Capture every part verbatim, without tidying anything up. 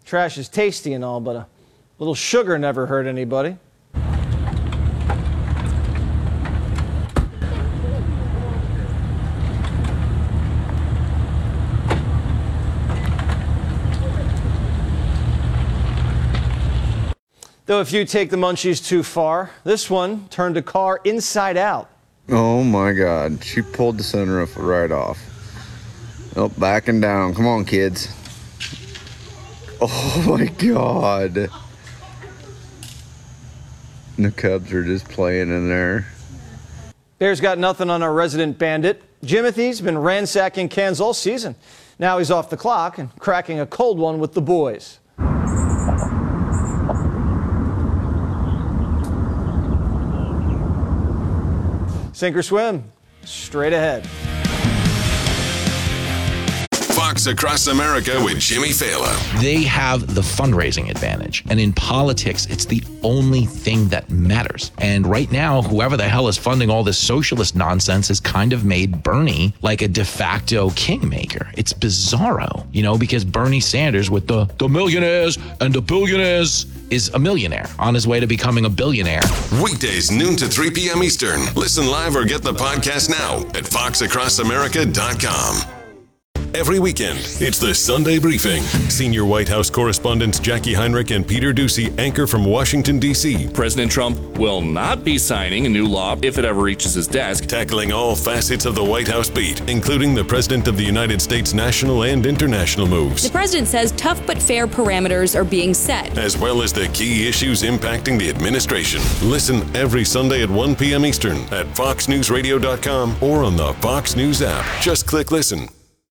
Trash is tasty and all, but a little sugar never hurt anybody. Though if you take the munchies too far, this one turned a car inside out. Oh my God, she pulled the sunroof right off. Oh, backing down. Come on, kids. Oh my God. The Cubs are just playing in there. Bears got nothing on our resident bandit. Jimothy's been ransacking cans all season. Now he's off the clock and cracking a cold one with the boys. Sink or swim, straight ahead. Fox Across America with Jimmy Fallon. They have the fundraising advantage. And in politics, it's the only thing that matters. And right now, whoever the hell is funding all this socialist nonsense has kind of made Bernie like a de facto kingmaker. It's bizarro, you know, because Bernie Sanders with the, the millionaires and the billionaires is a millionaire on his way to becoming a billionaire. Weekdays, noon to three p.m. Eastern. Listen live or get the podcast now at fox across america dot com. Every weekend, it's the Sunday Briefing. Senior White House correspondents Jackie Heinrich and Peter Doocy anchor from Washington, D C President Trump will not be signing a new law if it ever reaches his desk. Tackling all facets of the White House beat, including the President of the United States national and international moves. The president says tough but fair parameters are being set, as well as the key issues impacting the administration. Listen every Sunday at one p.m. Eastern at fox news radio dot com or on the Fox News app. Just click listen.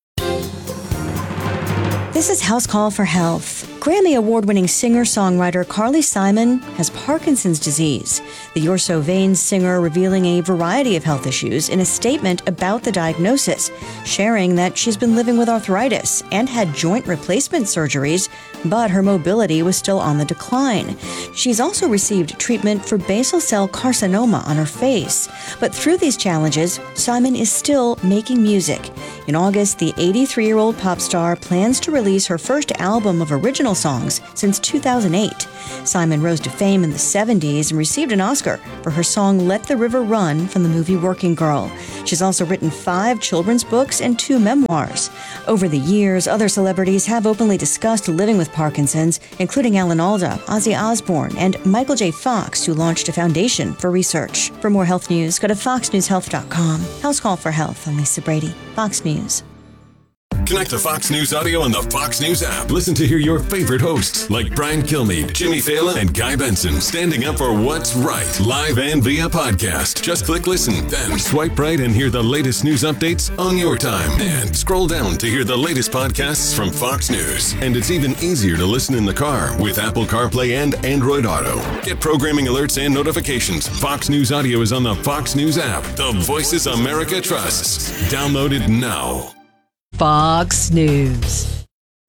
This is House Call for Health. Grammy Award-winning singer-songwriter Carly Simon has Parkinson's disease. The You're So Vain singer revealing a variety of health issues in a statement about the diagnosis, sharing that she's been living with arthritis and had joint replacement surgeries, but her mobility was still on the decline. She's also received treatment for basal cell carcinoma on her face. But through these challenges, Simon is still making music. In August, the eighty-three-year-old pop star plans to release her first album of original songs since two thousand eight. Simon rose to fame in the seventies and received an Oscar for her song Let the River Run from the movie Working Girl. She's also written five children's books and two memoirs. Over the years, other celebrities have openly discussed living with Parkinson's, including Alan Alda, Ozzy Osbourne, and Michael J. Fox, who launched a foundation for research. For more health news, go to fox news health dot com. House Call for Health. I'm Lisa Brady, Fox News. Connect to Fox News Audio on the Fox News app. Listen to hear your favorite hosts like Brian Kilmeade, Jimmy Fallon, and Guy Benson standing up for what's right, live and via podcast. Just click listen, then swipe right and hear the latest news updates on your time. And scroll down to hear the latest podcasts from Fox News. And it's even easier to listen in the car with Apple CarPlay and Android Auto. Get programming alerts and notifications. Fox News Audio is on the Fox News app. The voices America trusts. Download it now. Fox News.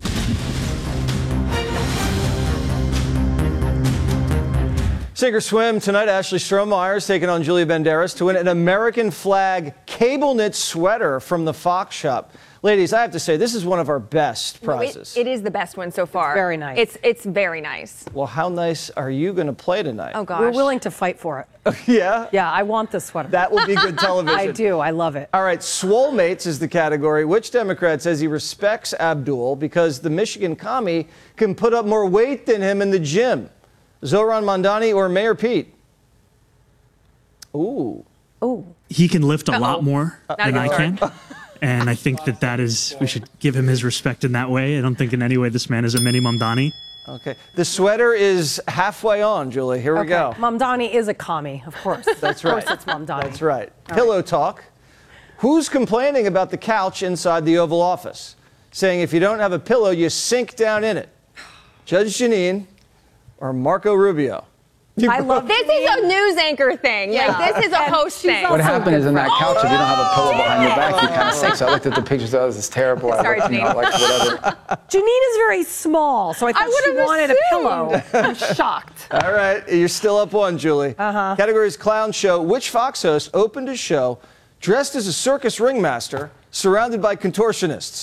Sink or swim tonight. Ashley Strohmeyer taking on Julia Banderas to win an American flag cable knit sweater from the Fox shop. Ladies, I have to say, this is one of our best prizes. No, it, it is the best one so far. It's very nice. It's it's very nice. Well, how nice are you going to play tonight? Oh, gosh. We're willing to fight for it. Yeah? Yeah, I want this sweater. That will be good television. I do. I love it. All right, Swolemates is the category. Which Democrat says he respects Abdul because the Michigan commie can put up more weight than him in the gym? Zohran Mamdani or Mayor Pete? Ooh. Ooh. He can lift a Uh-oh. lot more Not than I start. can. And I think that that is, we should give him his respect in that way. I don't think in any way this man is a mini Mamdani. Okay. The sweater is halfway on, Julie. Here we Okay. go. Mamdani is a commie, of course. That's right. Of course it's Mamdani. That's right. All Pillow right. talk. Who's complaining about the couch inside the Oval Office? Saying if you don't have a pillow, you sink down in it. Judge Jeanine or Marco Rubio? I love This is a news anchor thing. Yeah. Like, this is a And host she's thing. also What happened is in that couch, if you don't have a pillow behind your back, you kind of Oh. sink. So I looked at the pictures, oh, this is terrible. I Sorry, looked, you know, Janine. like whatever. Janine is very small, so I thought I she would've wanted a assumed. pillow. I'm shocked. All right, you're still up one, Julie. Uh-huh. Categories clown show. Which Fox host opened his show dressed as a circus ringmaster surrounded by contortionists?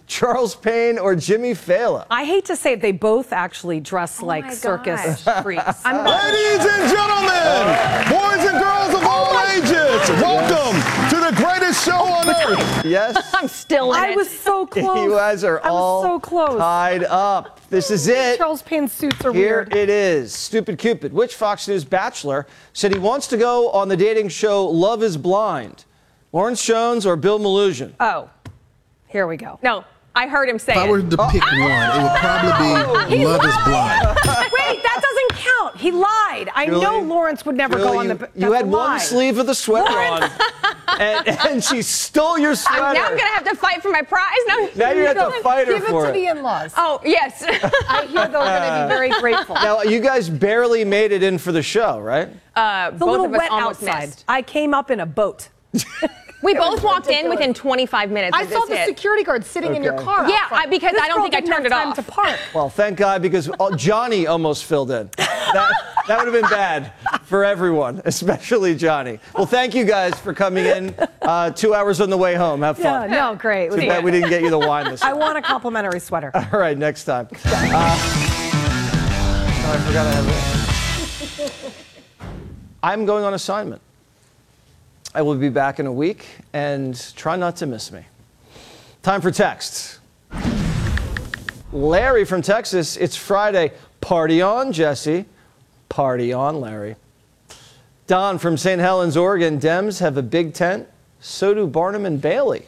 Charles Payne or Jimmy Fallon? I hate to say it, they both actually dress Oh like my circus gosh. freaks. I'm Ladies and gentlemen, boys and girls of all ages, welcome to the greatest show on earth. Yes? I'm still in I it. was so close. You guys are I was all so close. tied up. This is it. Charles Payne suits are Here weird. it is. Stupid Cupid. Which Fox News bachelor said he wants to go on the dating show Love is Blind? Lawrence Jones or Bill Malugin? Oh, here we go. No, I heard him say If I it. were to pick one, it would probably be He Love is Blind. Wait, that doesn't count. He lied. I Julie, know Lawrence would never Julie, go on you, the. you had that's a one lie. sleeve of the sweater on, and, and she stole your sweater. I'm, now I'm gonna have to fight for my prize. Now, Now you have to fight her Give it for to it. the in-laws. Oh yes. I hear they're going to be very grateful. Now, you guys barely made it in for the show, right? Uh, It's a both little of us wet almost outside. missed. I came up in a boat. We both walked in within twenty-five minutes. I of saw this the hit. security guard sitting in your Okay. car. out Yeah, front. I- because This I don't girl think I didn't turned have it time off. to park. Well, thank God, because uh, Johnny almost filled in. That, that would have been bad for everyone, especially Johnny. Well, thank you guys for coming in. Uh, two hours on the way home. Have Yeah, fun. no, great. Too bad we didn't get you the wine this I time. want a complimentary sweater. All right, next time. Uh, oh, I forgot I have this. I'm going on assignment. I will be back in a week, and try not to miss me. Time for texts. Larry from Texas, it's Friday. Party on, Jesse. Party on, Larry. Don from Saint Helens, Oregon, Dems have a big tent. So do Barnum and Bailey.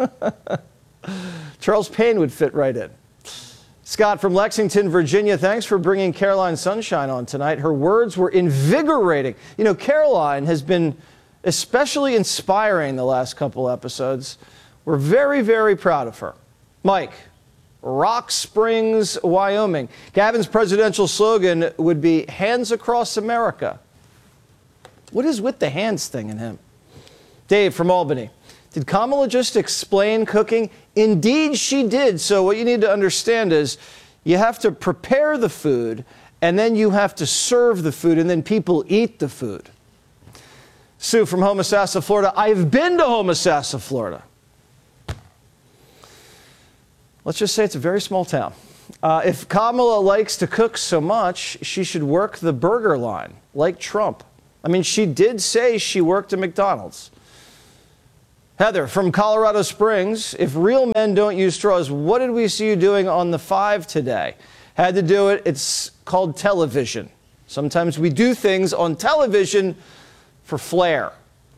Charles Payne would fit right in. Scott from Lexington, Virginia, thanks for bringing Caroline Sunshine on tonight. Her words were invigorating. You know, Caroline has been especially inspiring the last couple episodes. We're very, very proud of her. Mike, Rock Springs, Wyoming. Gavin's presidential slogan would be hands across America. What is with the hands thing in him? Dave from Albany. Did Kamala just explain cooking? Indeed, she did. So what you need to understand is you have to prepare the food, and then you have to serve the food, and then people eat the food. Sue from Homosassa, Florida. I've been to Homosassa, Florida. Let's just say it's a very small town. Uh, if Kamala likes to cook so much, she should work the burger line, like Trump. I mean, she did say she worked at McDonald's. Heather from Colorado Springs. If real men don't use straws, what did we see you doing on the five today? Had to do it. It's called television. Sometimes we do things on television for flair.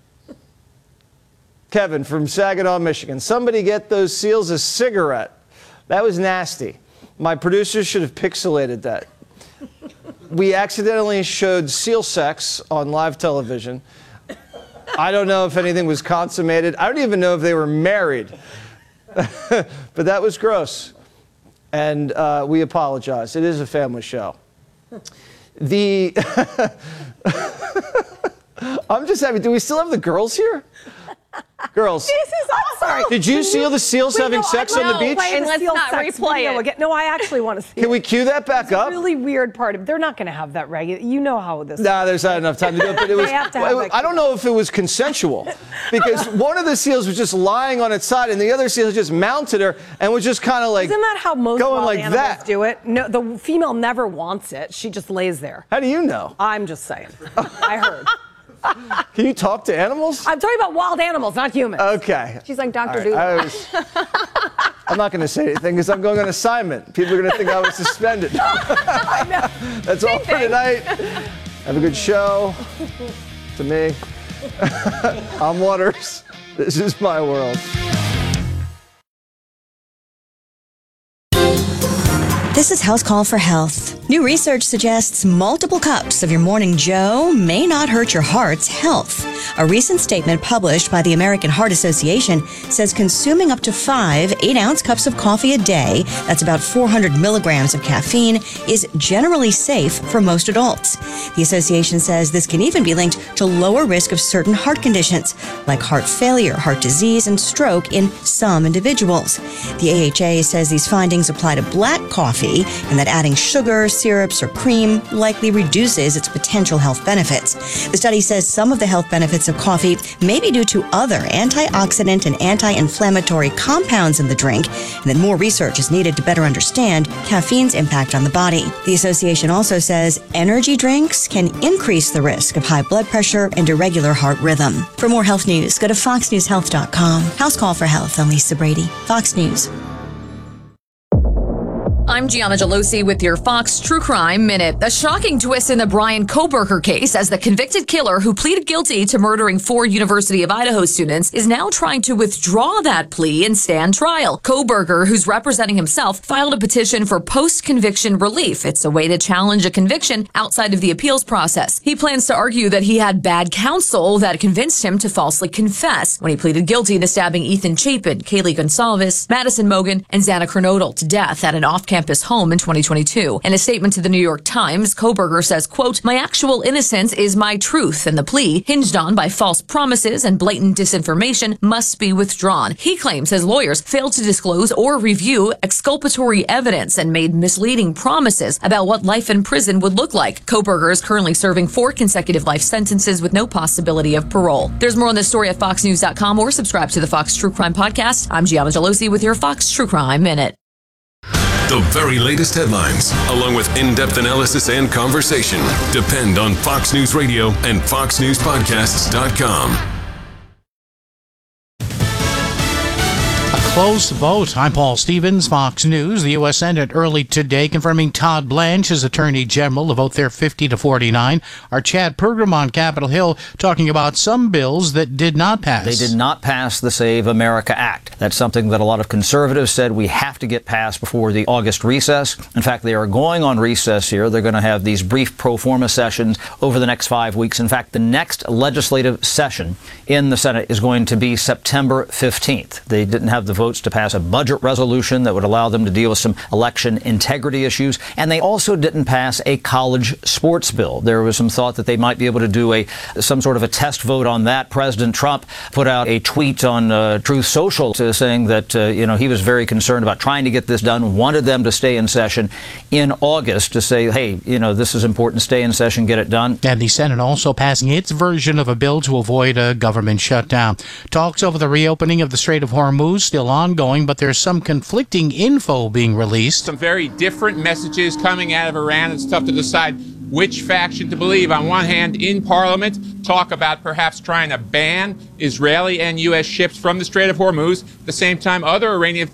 Kevin from Saginaw, Michigan. Somebody get those seals a cigarette. That was nasty. My producers should have pixelated that. We accidentally showed seal sex on live television. I don't know if anything was consummated. I don't even know if they were married. But that was gross. And uh, we apologize. It is a family show. The... I'm just happy. Do we still have the girls here? Girls. This is awesome. Did you see the seals Wait, having no, sex I'd on the love to beach? play And the let's seal not sex replay video it. Again. No, I actually want to see Can it. we cue that back It's up? a really weird part of. They're not going to have that regular. You know how this. Nah, there's not enough time to do it. But it was. They have to have it- that I don't know if it was consensual, because one of the seals was just lying on its side, and the other seal just mounted her and was just kind of like. Isn't that how most going wild like animals that? do it? No, the female never wants it. She just lays there. How do you know? I'm just saying. I heard. Can you talk to animals? I'm talking about wild animals, not humans. Okay. She's like Doctor All Doodle. right, I was- I'm not going to say anything because I'm going on assignment. People are going to think I was suspended. That's all for tonight. Have a good show. To me, I'm Waters. This is my world. This is House Call for Health. New research suggests multiple cups of your morning Joe may not hurt your heart's health. A recent statement published by the American Heart Association says consuming up to five eight-ounce cups of coffee a day, that's about four hundred milligrams of caffeine, is generally safe for most adults. The association says this can even be linked to lower risk of certain heart conditions, like heart failure, heart disease, and stroke in some individuals. The A H A says these findings apply to black coffee, coffee and that adding sugar, syrups, or cream likely reduces its potential health benefits. The study says some of the health benefits of coffee may be due to other antioxidant and anti-inflammatory compounds in the drink, and that more research is needed to better understand caffeine's impact on the body. The association also says energy drinks can increase the risk of high blood pressure and irregular heart rhythm. For more health news, go to fox news health dot com. House Call for Health. I'm Lisa Brady, Fox News. I'm Gianna Gelosi with your Fox True Crime Minute. A shocking twist in the Bryan Kohberger case as the convicted killer who pleaded guilty to murdering four University of Idaho students is now trying to withdraw that plea and stand trial. Kohberger, who's representing himself, filed a petition for post-conviction relief. It's a way to challenge a conviction outside of the appeals process. He plans to argue that he had bad counsel that convinced him to falsely confess when he pleaded guilty to stabbing Ethan Chapin, Kaylee Gonsalves, Madison Mogen, and Xana Kernodle to death at an off-campus home in twenty twenty-two. In a statement to the New York Times, Kohberger says, quote, "My actual innocence is my truth, and the plea, hinged on by false promises and blatant disinformation, must be withdrawn." He claims his lawyers failed to disclose or review exculpatory evidence and made misleading promises about what life in prison would look like. Kohberger is currently serving four consecutive life sentences with no possibility of parole. There's more on this story at fox news dot com or subscribe to the Fox True Crime Podcast. I'm Gianna Gelosi with your Fox True Crime Minute. The very latest headlines, along with in-depth analysis and conversation, depend on Fox News Radio and fox news podcasts dot com. Close vote. I'm Paul Stevens, Fox News. The U S Senate early today confirming Todd Blanche as Attorney General. The vote there fifty to forty-nine. Our Chad Pergram on Capitol Hill talking about some bills that did not pass. They did not pass the Save America Act. That's something that a lot of conservatives said we have to get passed before the August recess. In fact, they are going on recess here. They're going to have these brief pro forma sessions over the next five weeks. In fact, the next legislative session in the Senate is going to be September fifteenth. They didn't have the votes to pass a budget resolution that would allow them to deal with some election integrity issues. And they also didn't pass a college sports bill. There was some thought that they might be able to do a some sort of a test vote on that. President Trump put out a tweet on uh, Truth Social to saying that, uh, you know, he was very concerned about trying to get this done, wanted them to stay in session in August to say, hey, you know, this is important, stay in session, get it done. And the Senate also passing its version of a bill to avoid a government shutdown. Talks over the reopening of the Strait of Hormuz still ongoing, but there's some conflicting info being released. Some very different messages coming out of Iran. It's tough to decide which faction to believe. On one hand, in Parliament, talk about perhaps trying to ban Israeli and U S ships from the Strait of Hormuz. At the same time, other Iranian